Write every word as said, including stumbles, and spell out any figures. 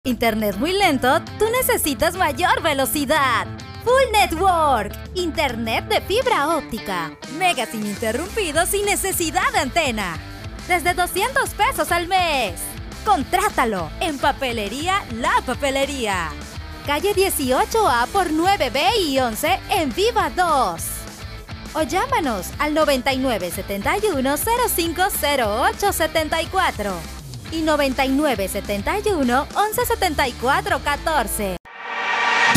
internet muy lento, tú necesitas mayor velocidad. Full Network, internet de fibra óptica, megas ininterrumpidos sin necesidad de antena. Desde doscientos pesos al mes. Contrátalo en Papelería La Papelería. Calle dieciocho A por nueve B y once en Viva dos. O llámanos al noventa y nueve setenta y uno cero cinco cero ocho setenta y cuatro y noventa y nueve setenta y uno once setenta y cuatro catorce.